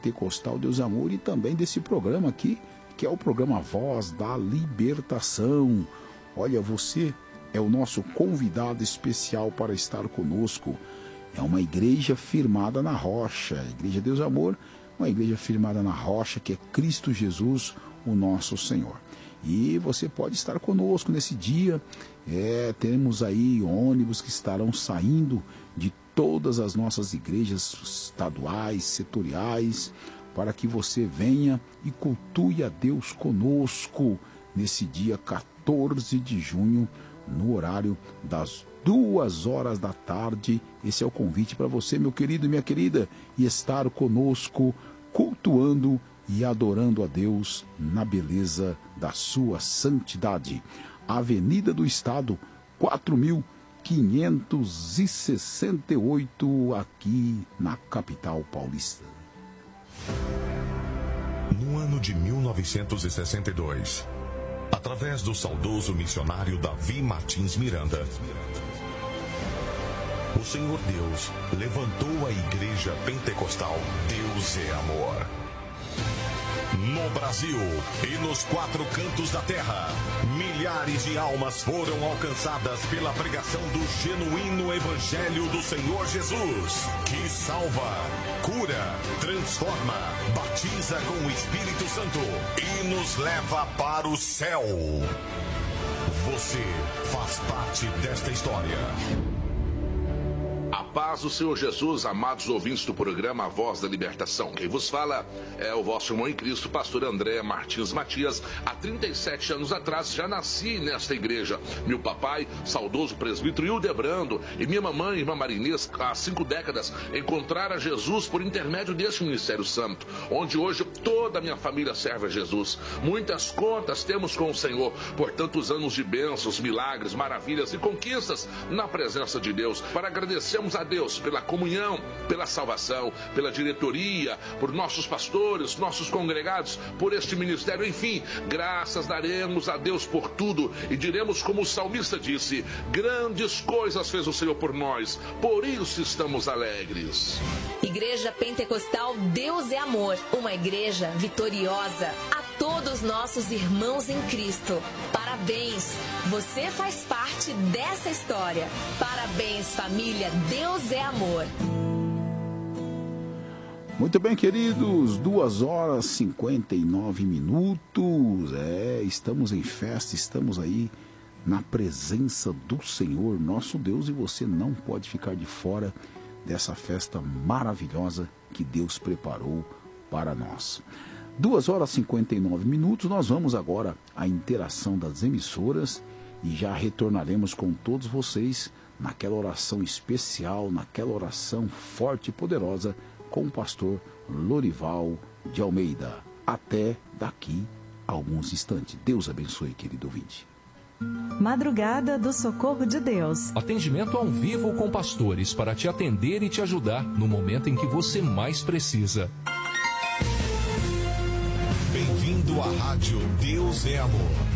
Pentecostal Deus é Amor e também desse programa aqui, que é o programa Voz da Libertação. Olha, você é o nosso convidado especial para estar conosco. É uma igreja firmada na rocha, a Igreja Deus é Amor, uma igreja firmada na rocha, que é Cristo Jesus, o nosso Senhor. E você pode estar conosco nesse dia. Temos aí ônibus que estarão saindo de todas as nossas igrejas estaduais, setoriais, para que você venha e cultue a Deus conosco nesse dia 14 de junho, no horário das 2h da tarde. Esse é o convite para você, meu querido e minha querida, e estar conosco, cultuando e adorando a Deus na beleza da sua santidade. Avenida do Estado, 4.568, aqui na capital paulista. No ano de 1962, através do saudoso missionário Davi Martins Miranda, o Senhor Deus levantou a Igreja Pentecostal Deus é Amor. No Brasil e nos 4 cantos da terra, milhares de almas foram alcançadas pela pregação do genuíno Evangelho do Senhor Jesus, que salva, cura, transforma, batiza com o Espírito Santo e nos leva para o céu. Você faz parte desta história. A paz do Senhor Jesus, amados ouvintes do programa A Voz da Libertação. Quem vos fala é o vosso irmão em Cristo, pastor André Martins Matias. Há 37 anos atrás já nasci nesta igreja. Meu papai, saudoso presbítero Hildebrando, e minha mamãe, irmã Marinês, há 5 décadas, encontraram Jesus por intermédio deste Ministério Santo, onde hoje toda a minha família serve a Jesus. Muitas contas temos com o Senhor por tantos anos de bênçãos, milagres, maravilhas e conquistas na presença de Deus. Para agradecer a Deus pela comunhão, pela salvação, pela diretoria, por nossos pastores, nossos congregados, por este ministério, enfim, graças daremos a Deus por tudo e diremos como o salmista disse: grandes coisas fez o Senhor por nós, por isso estamos alegres. Igreja Pentecostal Deus é Amor, uma igreja vitoriosa. A todos nossos irmãos em Cristo, parabéns, você faz parte dessa história. Parabéns, família, Deus é Amor. Muito bem, queridos, 2h59. Estamos em festa, estamos aí na presença do Senhor, nosso Deus, e você não pode ficar de fora dessa festa maravilhosa que Deus preparou para nós. 2h59, nós vamos agora à interação das emissoras e já retornaremos com todos vocês naquela oração especial, naquela oração forte e poderosa com o pastor Lorival de Almeida. Até daqui a alguns instantes. Deus abençoe, querido ouvinte. Madrugada do Socorro de Deus. Atendimento ao vivo com pastores para te atender e te ajudar no momento em que você mais precisa. Bem-vindo à Rádio Deus é Amor.